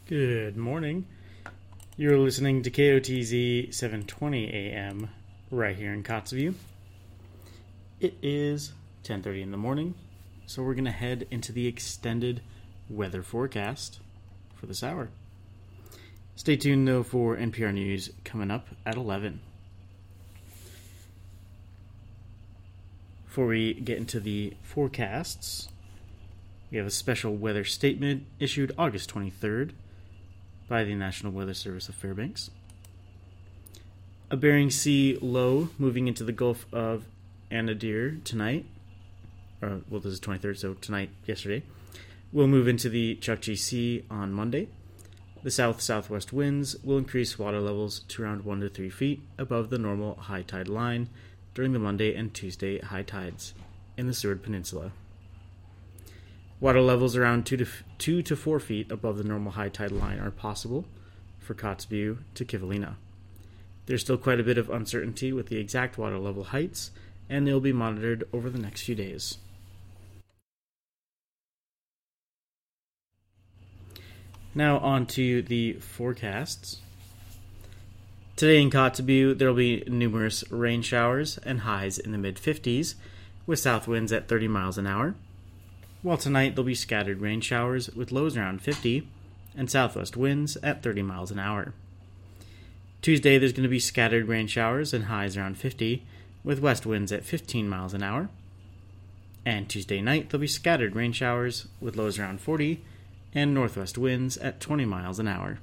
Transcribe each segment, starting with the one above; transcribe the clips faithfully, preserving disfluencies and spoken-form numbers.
Good morning. You're listening to K O T Z seven twenty A M right here in Kotzebue. It is ten thirty in the morning, so we're going to head into the extended weather forecast for this hour. Stay tuned, though, for N P R News coming up at eleven. Before we get into the forecasts, we have a special weather statement issued August twenty-third by the National Weather Service of Fairbanks. A Bering Sea low moving into the Gulf of Anadyr tonight, or, well, this is twenty-third, so tonight, yesterday, will move into the Chukchi Sea on Monday. The south-southwest winds will increase water levels to around one to three feet above the normal high tide line during the Monday and Tuesday high tides in the Seward Peninsula. Water levels around two to f- two to four feet above the normal high tide line are possible for Kotzebue to Kivalina. There's still quite a bit of uncertainty with the exact water level heights, and they'll be monitored over the next few days. Now on to the forecasts. Today in Kotzebue, there will be numerous rain showers and highs in the mid-fifties, with south winds at thirty miles an hour. While tonight there'll be scattered rain showers with lows around fifty and southwest winds at thirty miles an hour. Tuesday there's going to be scattered rain showers and highs around fifty with west winds at fifteen miles an hour. And Tuesday night there'll be scattered rain showers with lows around forty and northwest winds at twenty miles an hour.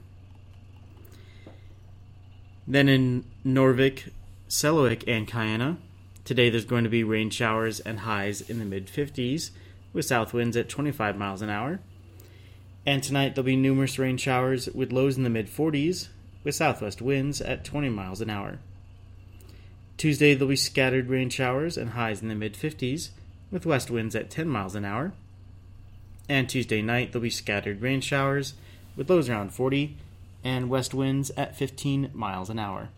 Then in Norvik, Selawik, and Kayana, today there's going to be rain showers and highs in the mid-fifties with south winds at twenty-five miles an hour. And tonight there'll be numerous rain showers with lows in the mid-forties with southwest winds at twenty miles an hour. Tuesday there'll be scattered rain showers and highs in the mid-fifties with west winds at ten miles an hour. And Tuesday night there'll be scattered rain showers with lows around forty and west winds at fifteen miles an hour.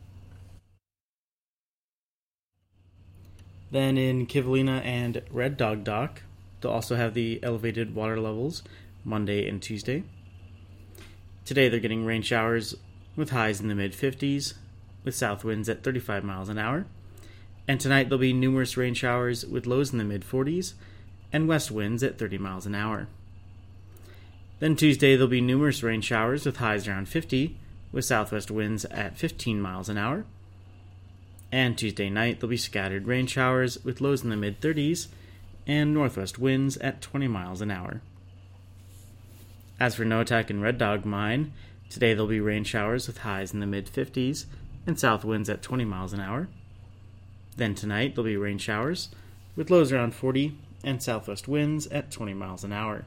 Then in Kivalina and Red Dog Dock, they'll also have the elevated water levels Monday and Tuesday. Today they're getting rain showers with highs in the mid-fifties with south winds at thirty-five miles an hour. And tonight there'll be numerous rain showers with lows in the mid-forties and west winds at thirty miles an hour. Then Tuesday there'll be numerous rain showers with highs around fifty with southwest winds at fifteen miles an hour. And Tuesday night there'll be scattered rain showers with lows in the mid-thirties and northwest winds at twenty miles an hour. As for Noatak and Red Dog Mine, today there'll be rain showers with highs in the mid-fifties and south winds at twenty miles an hour. Then tonight there'll be rain showers with lows around forty and southwest winds at twenty miles an hour.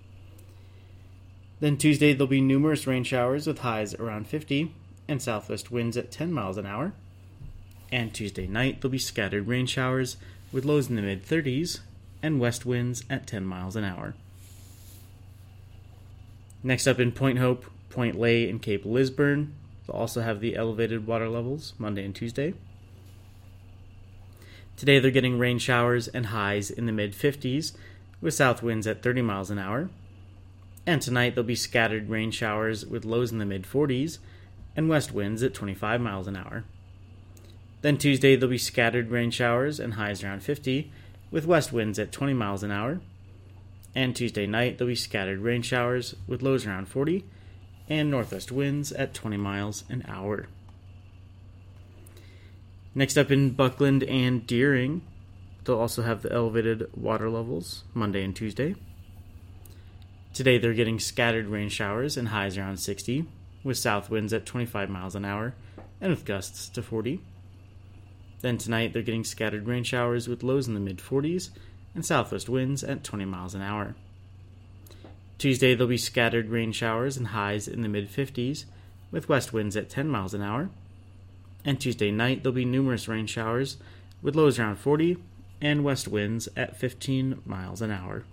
Then Tuesday there'll be numerous rain showers with highs around fifty and southwest winds at ten miles an hour. And Tuesday night there'll be scattered rain showers with lows in the mid-thirties and west winds at ten miles an hour. Next up in Point Hope, Point Lay, and Cape Lisburne, they'll also have the elevated water levels Monday and Tuesday. Today they're getting rain showers and highs in the mid-fifties with south winds at thirty miles an hour. And tonight there'll be scattered rain showers with lows in the mid-forties and west winds at twenty-five miles an hour. Then Tuesday there'll be scattered rain showers and highs around fifty with west winds at twenty miles an hour. And Tuesday night there'll be scattered rain showers with lows around forty and northwest winds at twenty miles an hour. Next up in Buckland and Deering, they'll also have the elevated water levels Monday and Tuesday. Today they're getting scattered rain showers and highs around sixty with south winds at twenty-five miles an hour and with gusts to forty. Then tonight they're getting scattered rain showers with lows in the mid-forties and southwest winds at twenty miles an hour. Tuesday there'll be scattered rain showers and highs in the mid-fifties with west winds at ten miles an hour. And Tuesday night there'll be numerous rain showers with lows around forty and west winds at fifteen miles an hour.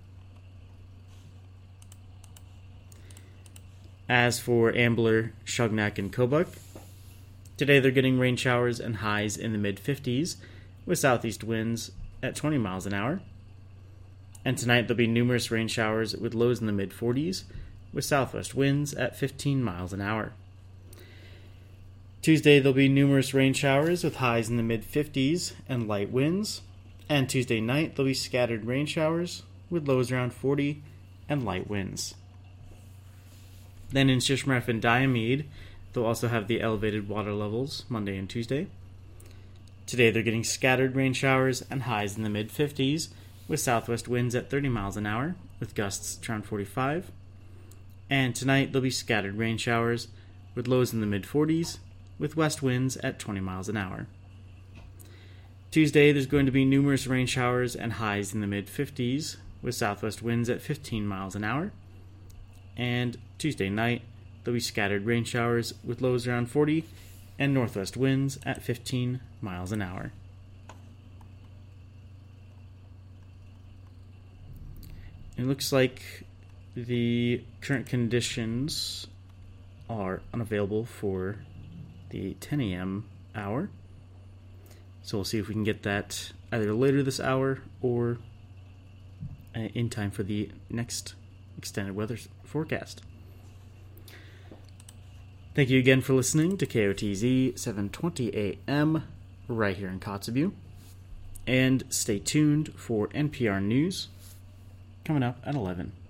As for Ambler, Shugnak, and Kobuk, today they're getting rain showers and highs in the mid-fifties with southeast winds at twenty miles an hour. And tonight there'll be numerous rain showers with lows in the mid-forties with southwest winds at fifteen miles an hour. Tuesday, there'll be numerous rain showers with highs in the mid-fifties and light winds. And Tuesday night, there'll be scattered rain showers with lows around forty and light winds. Then in Shishmaref and Diomede, they'll also have the elevated water levels Monday and Tuesday. Today, they're getting scattered rain showers and highs in the mid-fifties with southwest winds at thirty miles an hour with gusts around forty-five. And tonight, there'll be scattered rain showers with lows in the mid-forties with west winds at twenty miles an hour. Tuesday, there's going to be numerous rain showers and highs in the mid-fifties with southwest winds at fifteen miles an hour. And Tuesday night, there'll be scattered rain showers with lows around forty and northwest winds at fifteen miles an hour. It looks like the current conditions are unavailable for the ten a.m. hour. So we'll see if we can get that either later this hour or in time for the next extended weather forecast. Thank you again for listening to K O T Z seven twenty a.m. right here in Kotzebue. And stay tuned for N P R News coming up at eleven.